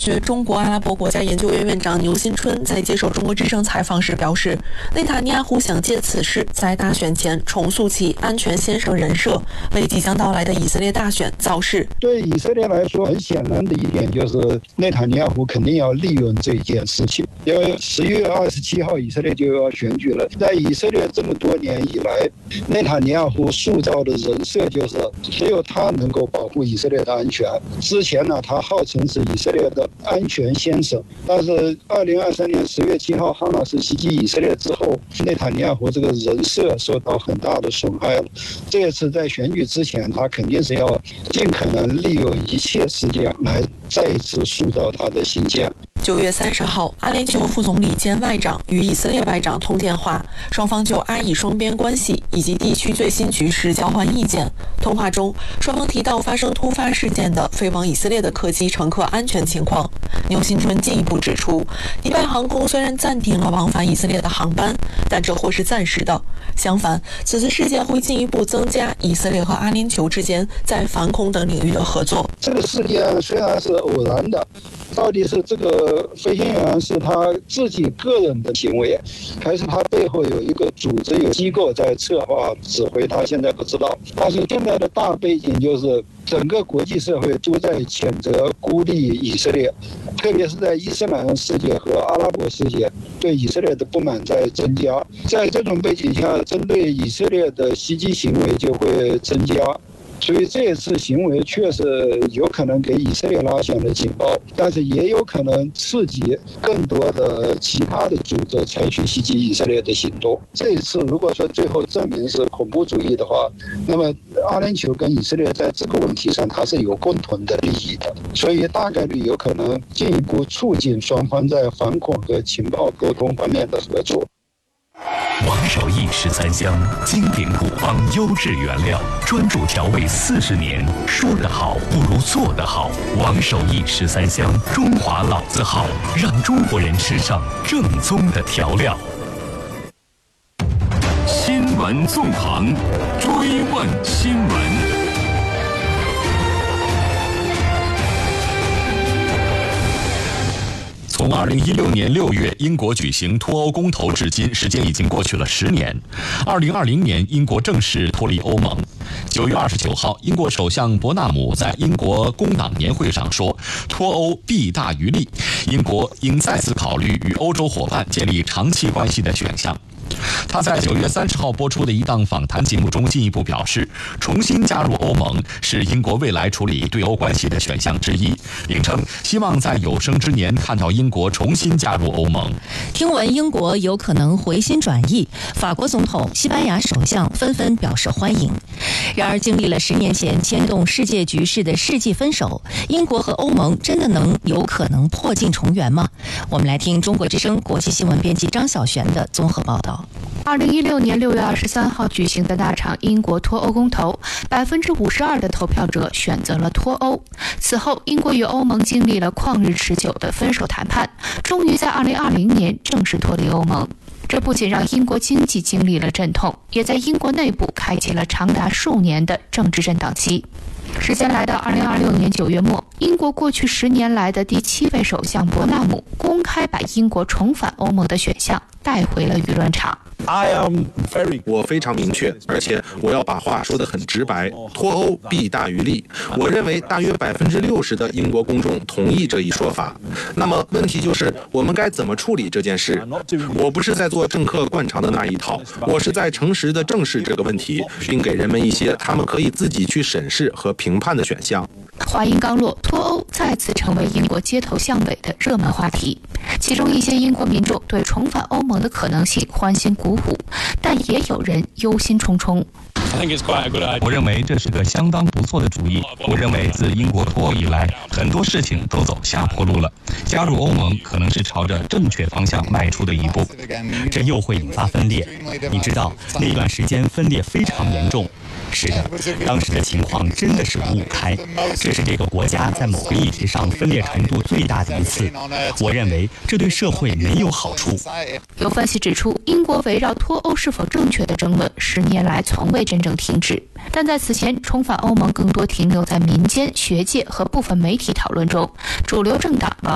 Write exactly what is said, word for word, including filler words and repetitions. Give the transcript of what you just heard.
学中国阿拉伯国家研究院院长牛新春在接受中国之声采访时表示，内塔尼亚胡想借此事在大选前重塑其安全先生人设，为即将到来的以色列大选造势。 对以色列来说，很显然的一点就是内塔尼亚胡肯定要利用这件事情，因为十月二十七号以色列就要选举了。在以色列这么多年以来，内塔尼亚胡塑造的人设就是只有他能够保护以色列的安全。之前呢，他号称是以色列的安全先生，但是二零二三年十月七号哈马斯袭击以色列之后，内塔尼亚胡这个人设受到很大的损害了。这次在选举之前，他肯定是要尽可能利用一切时间来再一次塑造他的形象。 九月三十号，阿联酋副总理兼外长与以色列外长通电话，双方就阿以双边关系以及地区最新局势交换意见。通话中，双方提到发生突发事件的飞往以色列的客机乘客安全情况。牛新春进一步指出，迪拜航空虽然暂停了往返以色列的航班，但这或是暂时的。相反，此次事件会进一步增加以色列和阿联酋之间在反恐等领域的合作。 这个事件虽然是偶然的，到底是这个飞行员是他自己个人的行为，还是他背后有一个组织、有机构在策划指挥，他现在不知道。但是现在的大背景就是整个国际社会都在谴责孤立以色列，特别是在伊斯兰世界和阿拉伯世界对以色列的不满在增加。在这种背景下，针对以色列的袭击行为就会增加。所以这次行为确实有可能给以色列拉响了警报，但是也有可能刺激更多的其他的组织采取袭击以色列的行动。这一次如果说最后证明是恐怖主义的话，那么阿联酋跟以色列在这个问题上它是有共同的利益的，所以大概率有可能进一步促进双方在反恐和情报沟通方面的合作。 王守义十三香，经典古方优质原料，专注调味四十年，说得好不如做得好。王守义十三香，中华老字号，让中国人吃上正宗的调料。新闻纵横，追问新闻。从二零一六年六月英国举行脱欧公投至今，时间已经过去了十年。二零二零年，英国正式脱离欧盟。九月二十九号，英国首相伯纳姆在英国工党年会上说，脱欧弊大于利，英国应再次考虑与欧洲伙伴建立长期关系的选项。他在九月三十号播出的一档访谈节目中进一步表示，重新加入欧盟是英国未来处理对欧关系的选项之一，并称希望在有生之年看到英国重新加入欧盟。 听闻英国有可能回心转意，法国总统、西班牙首相纷纷表示欢迎。然而，经历了十年前牵动世界局势的世纪分手，英国和欧盟真的能有可能破镜重圆吗？我们来听中国之声国际新闻编辑张晓璇的综合报道。 二零一六年六月二十三号举行的那场英国脱欧公投，百分之五十二的投票者选择了脱欧。此后，英国与欧盟经历了旷日持久的分手谈判，终于在二零二零年正式脱离欧盟。这不仅让英国经济经历了阵痛，也在英国内部开启了长达数年的政治震荡期。时间来到二零二六年九月末，英国过去十年来的第七位首相伯纳姆公开把英国重返欧盟的选项带回了舆论场。 I am very 我非常明确，而且我要把话说得很直白，脱欧弊大于利。我认为大约百分之六十的英国公众同意这一说法。那么问题就是我们该怎么处理这件事？我不是在做政客惯常的那一套，我是在诚实地正视这个问题，并给人们一些他们可以自己去审视和评判的选项。 话音刚落，脱欧再次成为英国街头巷尾的热门话题。其中一些英国民众对重返欧盟的可能性欢欣鼓舞，但也有人忧心忡忡。 我认为这是个相当不错的主意。我认为自英国脱欧以来，很多事情都走下坡路了。加入欧盟可能是朝着正确方向迈出的一步， 这又会引发分裂。你知道，那段时间分裂非常严重。是的，当时的情况真的是五五开，这是这个国家在某个议题上分裂程度最大的一次。我认为这对社会没有好处。 有分析指出，英国围绕脱欧是否正确的争论，十年来从未真正停止。但在此前，重返欧盟更多停留在民间、学界和部分媒体讨论中，主流政党往